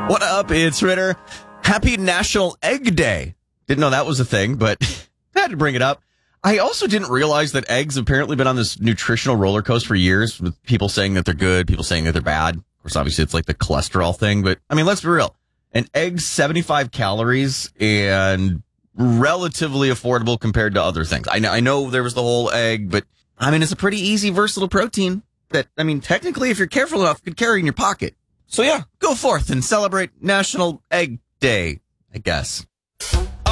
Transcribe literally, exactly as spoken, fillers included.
What up? It's Ritter. Happy National Egg Day. Didn't know that was a thing, but had to bring it up. I also didn't realize that eggs have apparently been on this nutritional roller coaster for years, with people saying that they're good, people saying that they're bad. Of course, obviously, it's like the cholesterol thing, but I mean, let's be real. An egg's seventy-five calories and relatively affordable compared to other things. I know, I know there was the whole egg, but I mean, it's a pretty easy, versatile protein that, I mean, technically, if you're careful enough, you could carry in your pocket. So yeah, go forth and celebrate National Egg Day, I guess.